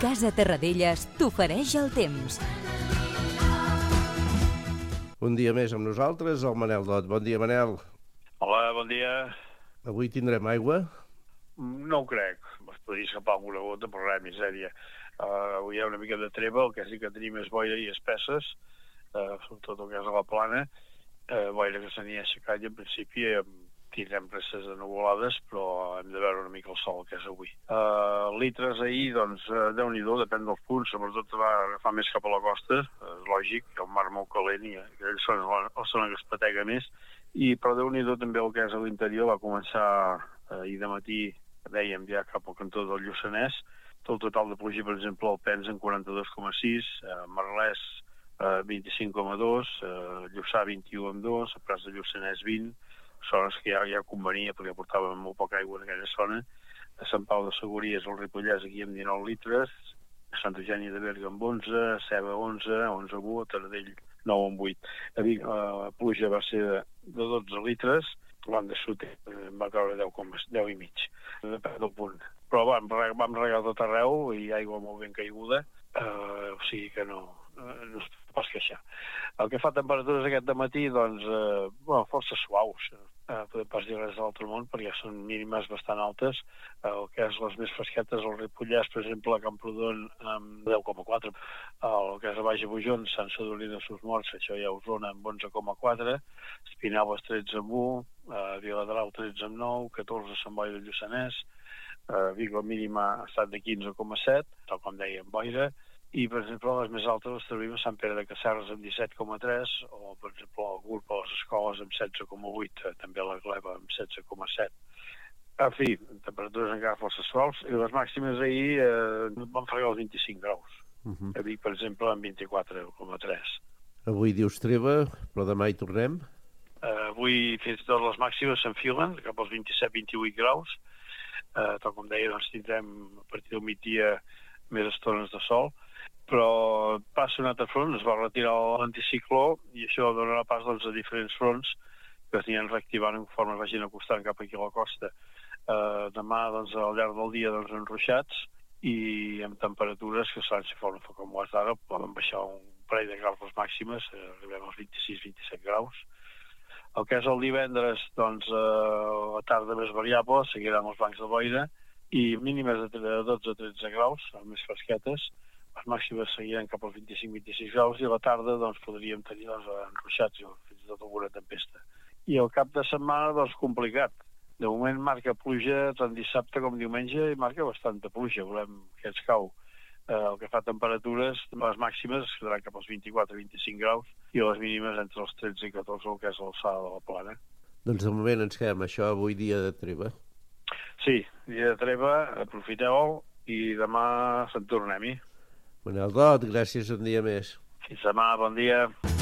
Casa Terradellas t'ofereix el temps. Un dia més amb nosaltres, el Manel Dot. Bon dia, Manel. Hola, bon dia. Avui tindrem aigua? No ho crec. Es podria escapar alguna gota, però res, misèria. Avui hi ha una mica de treva, el que sí que tenim és boira i espesses, sobretot el que és a la plana. Boira que s'anirà aixecant i en principi tindrem restes de nuvolades, però hem de veure una mica el sol, que és avui. Litres ahir, doncs, Déu-n'hi-do, depèn dels punts, sobretot va agafar més cap a la costa, és lògic, hi ha un mar molt calent i aquells són la zona que es patega més, però Déu-n'hi-do també el que és a l'interior va començar ahir de matí, dèiem ja cap al cantó del Lluçanès, tot el total de pluja, per exemple, al Pens en 42,6, Merlès 25,2, Lluçà 21,2, a Prats de Lluçanès 20, zones que ja convenia perquè portàvem molt poca aigua en aquella zona. A Sant Pau de Segúries, al Ripollès, aquí amb 19 litres, a Santa Eugènia de Berga amb 11, Ceba 11, 11,1, a Taradell 9,8. A Vic la pluja va ser de 12 litres, l'any de Sud va caure 10 i mig, depèn del punt. Però vam regar tot arreu i aigua molt ben caiguda, o sigui que no es pot queixar. El que fa temperatures aquest dematí, doncs, força suaus. Podem pas dir res de l'altre món, perquè són mínimes bastant altes. El que és les més fresquetes, el Ripollès, per exemple, a Camprodon, amb 10,4. El que és a Baix Bujons, Sant Sadurní de Susmorts, això ja a Osona, amb 11,4. Espinelves, 13,1. Viladrau, 13,9. 14, Sant Boi de Lluçanès. Vic, la mínima ha estat de 15,7, tal com dèiem, boira. I, per exemple, les més altes les trobem a Sant Pere de Casserres amb 17,3 o, per exemple, el GURB a les escoles amb 16,8, també la Gleva amb 16,7. En fi, temperatures encara força suaus i les màximes ahir van fregar els 25 graus. A Vic, per exemple, amb 24,3. Avui dius treva, però demà hi tornem? Avui fins i tot les màximes s'enfilen cap als 27-28 graus. Tal com deia, doncs tindrem a partir del migdia més estones de sol, però passa un altre front, es va retirar l'anticicló i això donarà pas doncs, a diferents fronts que es aniran reactivant conforme vagin acostant cap aquí a la costa. Demà, doncs, al llarg del dia, doncs, enruixats i amb temperatures que seran, si formen com les d'ara, poden baixar un parell de graus les màximes, arribem als 26-27 graus. El que és el divendres, doncs, la tarda més variable, seguiran els bancs de boira i mínimes de 12-13 graus, més fresquetes. Les màximes seguiran cap als 25-26 graus i a la tarda doncs, podríem tenir enruixats o fins i tot alguna tempesta. I el cap de setmana, doncs, complicat. De moment marca pluja tant dissabte com diumenge i marca bastanta pluja. Volem que ens cau. El que fa temperatures, les màximes es quedaran cap als 24-25 graus i les mínimes entre els 13 i 14, el que és l'alçada de la plana. Doncs de moment ens quedem això, avui dia de treva. Sí, dia de treva, aprofiteu-ho i demà se'n tornem-hi. Manel Dot, gràcies un dia més. Fins demà, bon dia.